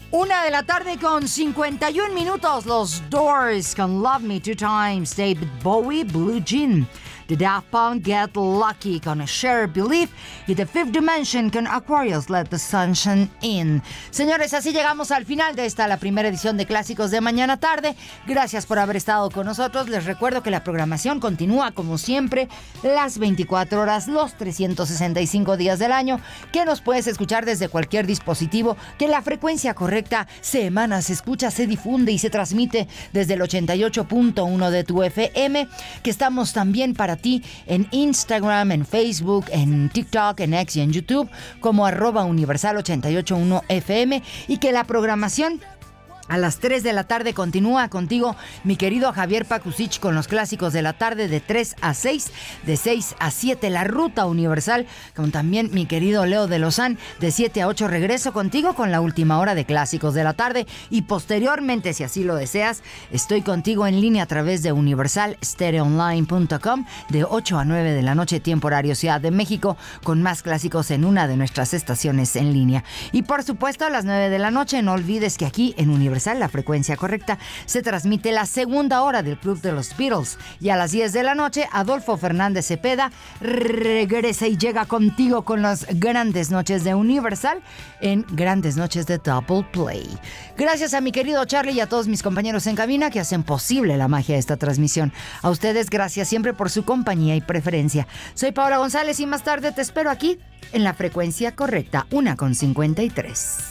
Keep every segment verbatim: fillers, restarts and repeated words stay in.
Una de la tarde con cincuenta y un minutos. Los Doors con Love Me Two Times. David Bowie, Blue Jean. The Daft Punk, Get Lucky con Share Belief. Y The Fifth Dimension con Aquarius, Let the Sunshine In. Señores, así llegamos al final de esta, la primera edición de Clásicos de Mañana Tarde. Gracias por haber estado con nosotros. Les recuerdo que la programación continúa como siempre las veinticuatro horas, los trescientos sesenta y cinco días del año, que nos puedes escuchar desde cualquier dispositivo, que la frecuencia correcta se emana, se escucha, se difunde y se transmite desde el ochenta y ocho punto uno de tu F M, que estamos también para ti en Instagram, en Facebook, en TikTok, en X y en YouTube como arroba universal ochenta y ocho punto uno F M, y que la programación a las tres de la tarde continúa contigo, mi querido Javier Pakusich, con los clásicos de la tarde de tres a seis, de seis a siete, la ruta universal, con también mi querido Leo de Lozán, de siete a ocho regreso contigo con la última hora de clásicos de la tarde, y posteriormente, si así lo deseas, estoy contigo en línea a través de universal stereo online punto com de ocho a nueve de la noche, tiempo horario Ciudad de México, con más clásicos en una de nuestras estaciones en línea. Y por supuesto, a las nueve de la noche, no olvides que aquí en Universal, la frecuencia correcta, se transmite la segunda hora del Club de los Beatles, y a las diez de la noche Adolfo Fernández Cepeda regresa y llega contigo con las grandes noches de Universal en Grandes Noches de Double Play. Gracias a mi querido Charlie y a todos mis compañeros en cabina que hacen posible la magia de esta transmisión. A ustedes, gracias siempre por su compañía y preferencia. Soy Paola González y más tarde te espero aquí en la frecuencia correcta, una con cincuenta y tres.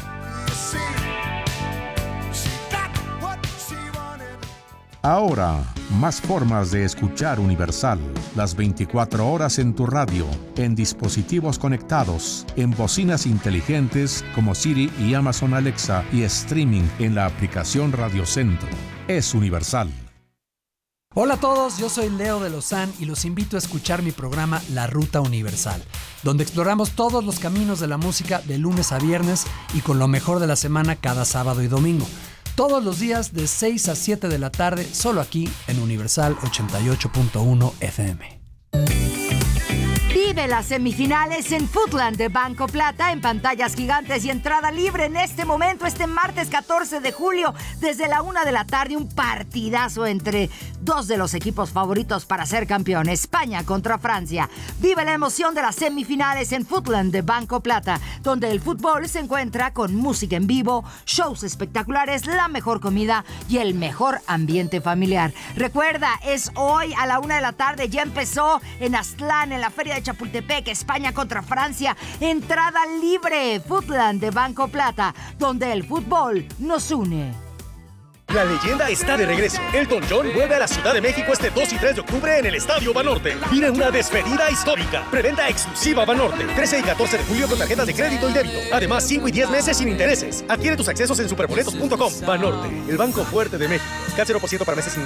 Ahora, más formas de escuchar Universal. Las veinticuatro horas en tu radio, en dispositivos conectados, en bocinas inteligentes como Siri y Amazon Alexa, y streaming en la aplicación Radio Centro. Es Universal. Hola a todos, yo soy Leo de Lozán y los invito a escuchar mi programa La Ruta Universal, donde exploramos todos los caminos de la música de lunes a viernes y con lo mejor de la semana cada sábado y domingo. Todos los días de seis a siete de la tarde, solo aquí en Universal ochenta y ocho punto uno F M. Vive las semifinales en Footland de Banco Plata en pantallas gigantes y entrada libre en este momento, este martes catorce de julio, desde la una de la tarde, un partidazo entre dos de los equipos favoritos para ser campeón, España contra Francia. Vive la emoción de las semifinales en Footland de Banco Plata, donde el fútbol se encuentra con música en vivo, shows espectaculares, la mejor comida y el mejor ambiente familiar. Recuerda, es hoy a la una de la tarde, ya empezó en Aztlán, en la Feria de Chapultepec, España contra Francia. Entrada libre, Footland de Banco Plata, donde el fútbol nos une. La leyenda está de regreso. Elton John vuelve a la Ciudad de México este dos y tres de octubre en el Estadio Banorte. Vive una despedida histórica. Preventa exclusiva Banorte. trece y catorce de julio con tarjetas de crédito y débito. Además, cinco y diez meses sin intereses. Adquiere tus accesos en superboletos punto com. Banorte, el banco fuerte de México. Cat cero por ciento para meses sin